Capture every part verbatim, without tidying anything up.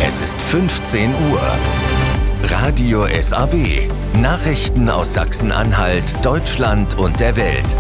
Es ist fünfzehn Uhr. Radio S A W. Nachrichten aus Sachsen-Anhalt, Deutschland und der Welt.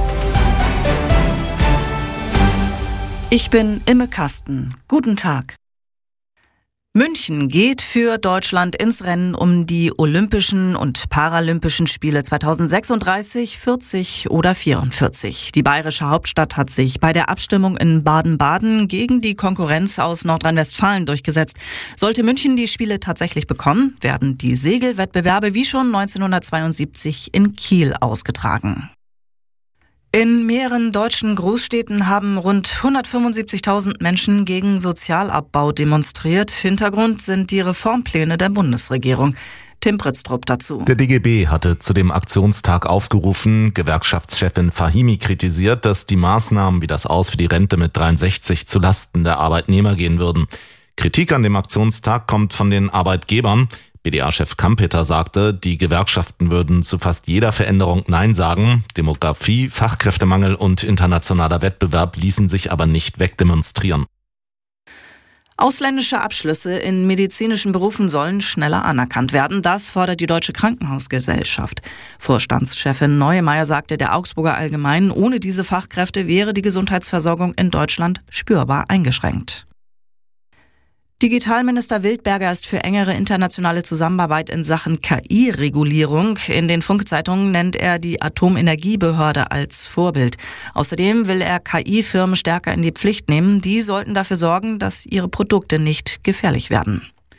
Ich bin Imme Kasten. Guten Tag. München geht für Deutschland ins Rennen um die Olympischen und Paralympischen Spiele zweitausendsechsunddreißig, vierzig oder vierundvierzig. Die bayerische Hauptstadt hat sich bei der Abstimmung in Baden-Baden gegen die Konkurrenz aus Nordrhein-Westfalen durchgesetzt. Sollte München die Spiele tatsächlich bekommen, werden die Segelwettbewerbe wie schon neunzehnhundertzweiundsiebzig in Kiel ausgetragen. In mehreren deutschen Großstädten haben rund hundertfünfundsiebzigtausend Menschen gegen Sozialabbau demonstriert. Hintergrund sind die Reformpläne der Bundesregierung. Tim Pritztrup dazu. Der D G B hatte zu dem Aktionstag aufgerufen. Gewerkschaftschefin Fahimi kritisiert, dass die Maßnahmen wie das Aus für die Rente mit dreiundsechzig zu Lasten der Arbeitnehmer gehen würden. Kritik an dem Aktionstag kommt von den Arbeitgebern. B D A-Chef Kampeter sagte, die Gewerkschaften würden zu fast jeder Veränderung Nein sagen. Demografie, Fachkräftemangel und internationaler Wettbewerb ließen sich aber nicht wegdemonstrieren. Ausländische Abschlüsse in medizinischen Berufen sollen schneller anerkannt werden. Das fordert die Deutsche Krankenhausgesellschaft. Vorstandschefin Neumeyer sagte der Augsburger Allgemeinen, ohne diese Fachkräfte wäre die Gesundheitsversorgung in Deutschland spürbar eingeschränkt. Digitalminister Wildberger ist für engere internationale Zusammenarbeit in Sachen K I-Regulierung. In den Funkzeitungen nennt er die Atomenergiebehörde als Vorbild. Außerdem will er K I-Firmen stärker in die Pflicht nehmen. Die sollten dafür sorgen, dass ihre Produkte nicht gefährlich werden.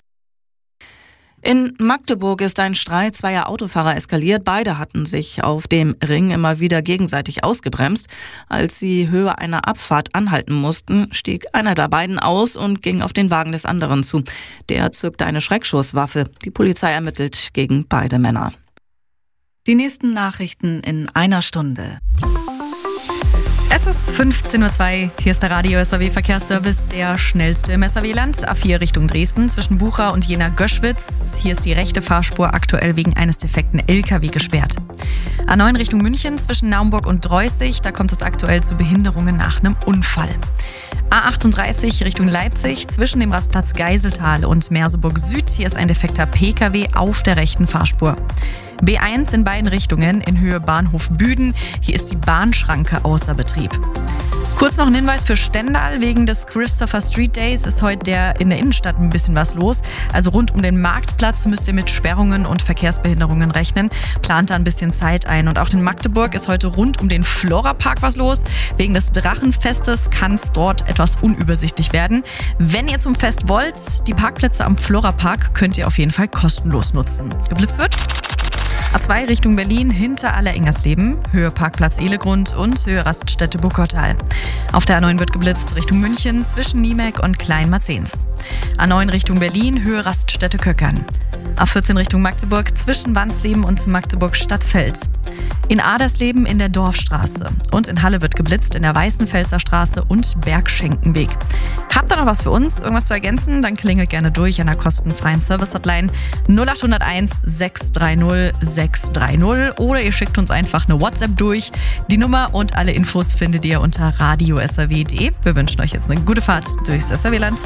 In Magdeburg ist ein Streit zweier Autofahrer eskaliert. Beide hatten sich auf dem Ring immer wieder gegenseitig ausgebremst. Als sie Höhe einer Abfahrt anhalten mussten, stieg einer der beiden aus und ging auf den Wagen des anderen zu. Der zückte eine Schreckschusswaffe. Die Polizei ermittelt gegen beide Männer. Die nächsten Nachrichten in einer Stunde. Es ist fünfzehn Uhr zwei, hier ist der Radio S A W Verkehrsservice, der schnellste im S A W-Land. A vier Richtung Dresden zwischen Bucha und Jena-Göschwitz. Hier ist die rechte Fahrspur aktuell wegen eines defekten L K W gesperrt. A neun Richtung München zwischen Naumburg und Dreußig, da kommt es aktuell zu Behinderungen nach einem Unfall. A achtunddreißig Richtung Leipzig zwischen dem Rastplatz Geiseltal und Merseburg Süd. Hier ist ein defekter P K W auf der rechten Fahrspur. B eins in beiden Richtungen in Höhe Bahnhof Büden. Hier ist die Bahnschranke außer Betrieb. Kurz noch ein Hinweis für Stendal. Wegen des Christopher Street Days ist heute der in der Innenstadt ein bisschen was los. Also rund um den Marktplatz müsst ihr mit Sperrungen und Verkehrsbehinderungen rechnen. Plant da ein bisschen Zeit ein. Und auch in Magdeburg ist heute rund um den Flora-Park was los. Wegen des Drachenfestes kann es dort etwas unübersichtlich werden. Wenn ihr zum Fest wollt, die Parkplätze am Flora-Park könnt ihr auf jeden Fall kostenlos nutzen. Geblitzt wird A zwei Richtung Berlin hinter Aller-Ingersleben, Höhe Parkplatz Ehlegrund und Höhe Raststätte Buckertal. Auf der A neun wird geblitzt Richtung München zwischen Niemek und Kleinmarzens. A neun Richtung Berlin, Höhe Raststätte Köckern. A vierzehn Richtung Magdeburg zwischen Wansleben und Magdeburg-Stadtfels. In Adersleben in der Dorfstraße. Und in Halle wird geblitzt in der Weißenfelser Straße und Bergschenkenweg. Habt ihr noch was für uns, irgendwas zu ergänzen? Dann klingelt gerne durch an der kostenfreien Service-Hotline null acht null eins sechs drei null sechs drei null oder ihr schickt uns einfach eine WhatsApp durch. Die Nummer und alle Infos findet ihr unter radio s a w punkt d e. Wir wünschen euch jetzt eine gute Fahrt durchs S A W-Land.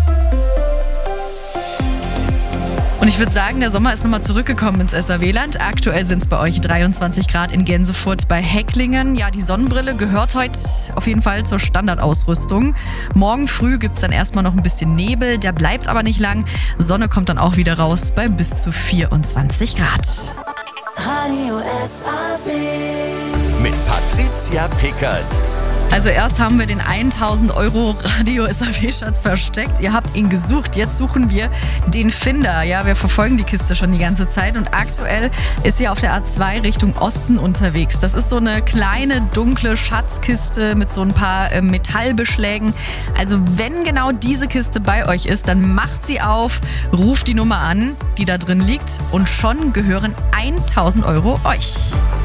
Und ich würde sagen, der Sommer ist nochmal zurückgekommen ins S A W-Land. Aktuell sind es bei euch dreiundzwanzig Grad in Gänsefurt bei Hecklingen. Ja, die Sonnenbrille gehört heute auf jeden Fall zur Standardausrüstung. Morgen früh gibt es dann erstmal noch ein bisschen Nebel, der bleibt aber nicht lang. Sonne kommt dann auch wieder raus bei bis zu vierundzwanzig Grad. Radio S A W mit Patricia Pickert. Also erst haben wir den tausend Euro Radio S A W-Schatz versteckt. Ihr habt ihn gesucht. Jetzt suchen wir den Finder. Ja, wir verfolgen die Kiste schon die ganze Zeit. Und aktuell ist sie auf der A zwei Richtung Osten unterwegs. Das ist so eine kleine, dunkle Schatzkiste mit so ein paar äh, Metallbeschlägen. Also wenn genau diese Kiste bei euch ist, dann macht sie auf, ruft die Nummer an, die da drin liegt. Und schon gehören tausend Euro euch.